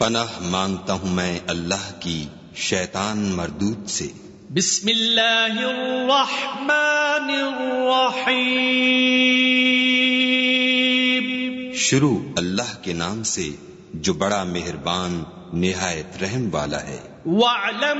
पनाह मांगता हूँ मैं अल्लाह की शैतान मरदूद से। बिस्मिल्लाहिर्रहमानिर्रहीम। शुरू अल्लाह के नाम से जो बड़ा मेहरबान निहायत रहम वाला है। वअलम